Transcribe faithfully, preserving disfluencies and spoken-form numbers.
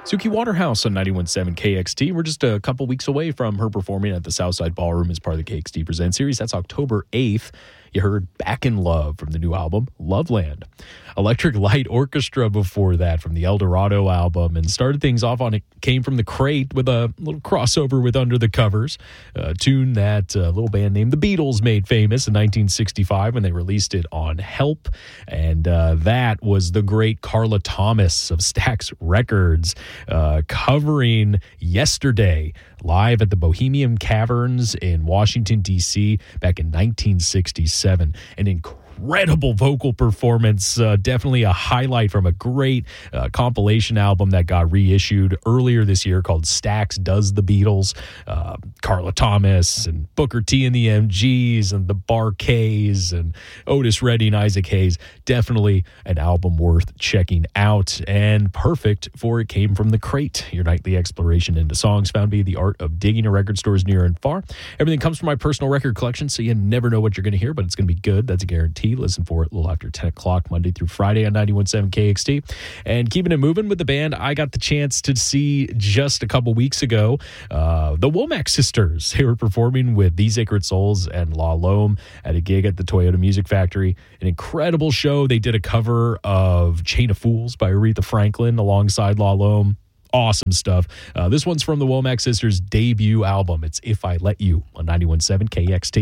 Suki Waterhouse on ninety-one point seven K X T. We're just a couple weeks away from her performing at the Southside Ballroom as part of the K X T Present series. That's October eighth. You heard Back in Love from the new album, Loveland. Electric Light Orchestra before that from the El Dorado album, and started things off on It Came from the Crate with a little crossover with Under the Covers, a tune that a little band named the Beatles made famous in nineteen sixty-five when they released it on Help. And uh, that was the great Carla Thomas of Stax Records uh, covering Yesterday live at the Bohemian Caverns in Washington, D C back in nineteen sixty-seven. An incredible vocal performance, uh, definitely a highlight from a great uh, compilation album that got reissued earlier this year called Stax Does the Beatles. Uh, Carla Thomas and Booker T and the M Gs and the Bar-Kays and Otis Redding, Isaac Hayes. Definitely an album worth checking out and perfect for It Came from the Crate, your nightly exploration into songs found via the art of digging in record stores near and far. Everything comes from my personal record collection, so you never know what you're going to hear, but it's going to be good. That's a guarantee. Listen for it a little after ten o'clock, Monday through Friday on ninety-one point seven K X T. And keeping it moving with the band, I got the chance to see just a couple weeks ago uh, the Womack Sisters. They were performing with These Sacred Souls and La Lome at a gig at the Toyota Music Factory. An incredible show. They did a cover of Chain of Fools by Aretha Franklin alongside La Lome. Awesome stuff. Uh, this one's from the Womack Sisters' debut album. It's If I Let You on ninety-one point seven K X T.